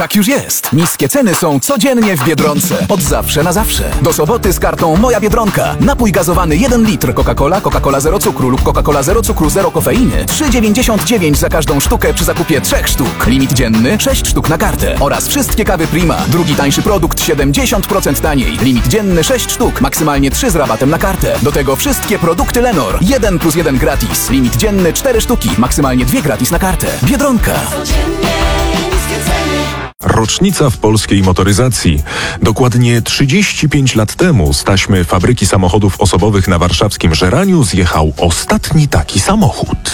Tak już jest. Niskie ceny są codziennie w Biedronce. Od zawsze na zawsze. Do soboty z kartą Moja Biedronka. Napój gazowany 1 litr Coca-Cola, Coca-Cola zero cukru lub Coca-Cola zero cukru, zero kofeiny. 3,99 za każdą sztukę przy zakupie 3 sztuk. Limit dzienny 6 sztuk na kartę. Oraz wszystkie kawy Prima. Drugi tańszy produkt 70% taniej. Limit dzienny 6 sztuk. Maksymalnie 3 z rabatem na kartę. Do tego wszystkie produkty Lenor. 1+1 gratis. Limit dzienny 4 sztuki. Maksymalnie 2 gratis na kartę. Biedronka. Rocznica w polskiej motoryzacji. Dokładnie 35 lat temu z taśmy fabryki samochodów osobowych na warszawskim Żeraniu zjechał ostatni taki samochód.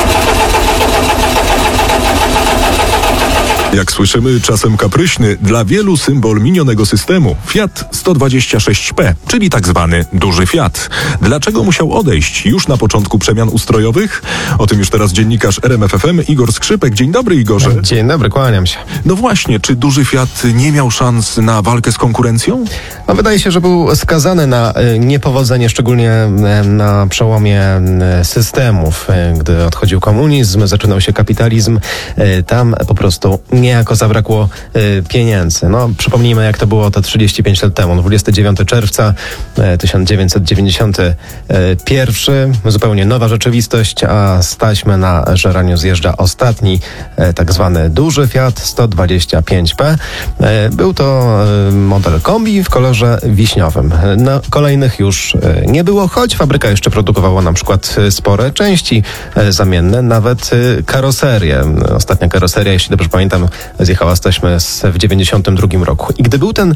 Jak słyszymy, czasem kapryśny, dla wielu symbol minionego systemu. Fiat 126P, czyli tak zwany duży Fiat. Dlaczego musiał odejść już na początku przemian ustrojowych? O tym już teraz dziennikarz RMF FM Igor Skrzypek. Dzień dobry, Igorze. Dzień dobry, kłaniam się. No właśnie, czy duży Fiat nie miał szans na walkę z konkurencją? No, wydaje się, że był skazany na niepowodzenie, szczególnie na przełomie systemów. Gdy odchodził komunizm, zaczynał się kapitalizm, tam po prostu niejako zabrakło pieniędzy. No, przypomnijmy, jak to było te 35 lat temu. 29 czerwca 1991. Zupełnie nowa rzeczywistość, a z taśmy na Żeraniu zjeżdża ostatni tak zwany duży Fiat 125P. Był to model kombi w kolorze wiśniowym. No, kolejnych już nie było, choć fabryka jeszcze produkowała na przykład spore części zamienne, nawet karoserię. Ostatnia karoseria, jeśli dobrze pamiętam, zjechała z taśmy w 92 roku. I gdy był ten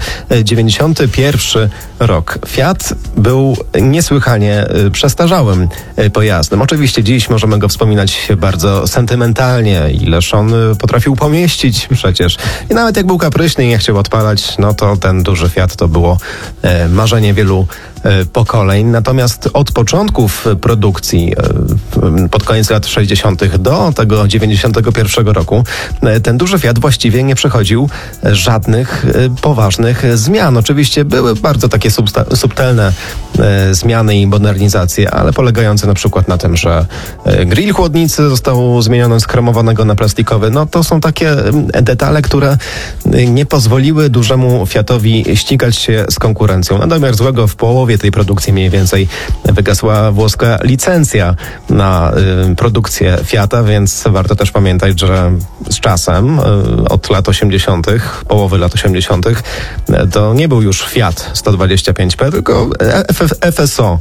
91 rok, Fiat był niesłychanie przestarzałym pojazdem. Oczywiście dziś możemy go wspominać bardzo sentymentalnie, ileż on potrafił pomieścić przecież. I nawet jak był kapryśny i nie chciał odpalać, no to ten duży Fiat to było marzenie wielu pokoleń. Natomiast od początków produkcji, pod koniec lat 60. do tego 91 roku, ten duży Fiat właściwie nie przechodził żadnych poważnych zmian. Oczywiście były bardzo takie subtelne zmiany i modernizacje, ale polegające na przykład na tym, że grill chłodnicy został zmieniony z kremowanego na plastikowy. No to są takie detale, które nie pozwoliły dużemu Fiatowi ścigać się z konkurencją. Na domiar złego w połowie tej produkcji mniej więcej wygasła włoska licencja na produkcję Fiata, więc warto też pamiętać, że z czasem, od lat 80., połowy lat 80., to nie był już Fiat 125P, tylko FSO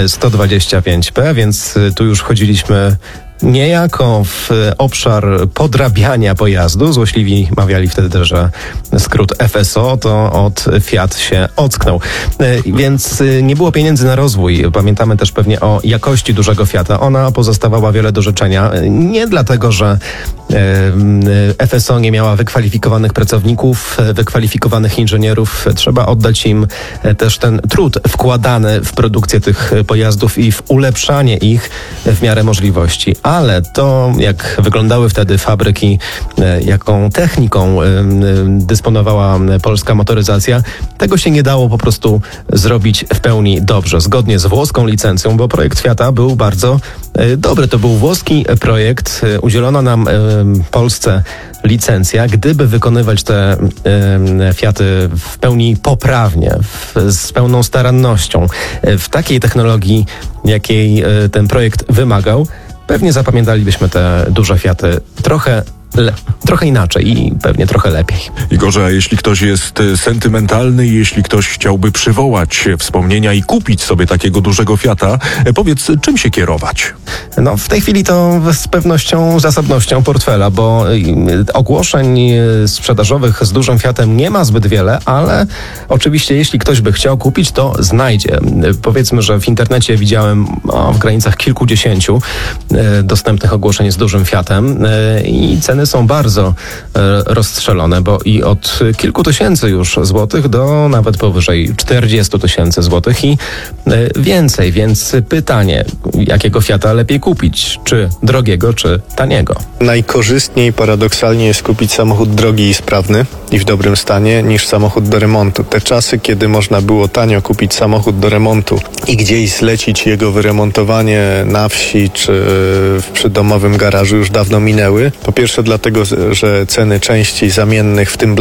125P, więc tu już chodziliśmy niejako w obszar podrabiania pojazdu. Złośliwi mawiali wtedy, że skrót FSO to od Fiat się ocknął. Więc nie było pieniędzy na rozwój. Pamiętamy też pewnie o jakości dużego Fiata. Ona pozostawała wiele do życzenia. Nie dlatego, że FSO nie miała wykwalifikowanych pracowników, wykwalifikowanych inżynierów. Trzeba oddać im też ten trud wkładany w produkcję tych pojazdów i w ulepszanie ich w miarę możliwości. Ale to, jak wyglądały wtedy fabryki, jaką techniką dysponowała polska motoryzacja, tego się nie dało po prostu zrobić w pełni dobrze, zgodnie z włoską licencją, bo projekt Fiata był bardzo dobry. To był włoski projekt, udzielona nam Polsce licencja, gdyby wykonywać te Fiaty w pełni poprawnie, z pełną starannością, w takiej technologii, jakiej ten projekt wymagał, pewnie zapamiętalibyśmy te duże Fiaty trochę inaczej i pewnie trochę lepiej. Igorze, a jeśli ktoś jest sentymentalny i jeśli ktoś chciałby przywołać wspomnienia i kupić sobie takiego dużego Fiata, powiedz, czym się kierować? No, w tej chwili to z pewnością zasobnością portfela, bo ogłoszeń sprzedażowych z dużym Fiatem nie ma zbyt wiele, ale oczywiście jeśli ktoś by chciał kupić, to znajdzie. Powiedzmy, że w internecie widziałem w granicach kilkudziesięciu dostępnych ogłoszeń z dużym Fiatem i ceny są bardzo rozstrzelone, bo i od kilku tysięcy już złotych do nawet powyżej 40 000 złotych i więcej. Więc pytanie, jakiego Fiata lepiej kupić? Czy drogiego, czy taniego? Najkorzystniej paradoksalnie jest kupić samochód drogi i sprawny i w dobrym stanie niż samochód do remontu. Te czasy, kiedy można było tanio kupić samochód do remontu i gdzieś zlecić jego wyremontowanie na wsi czy w przydomowym garażu, już dawno minęły. Po pierwsze dlatego, że ceny części zamiennych, w tym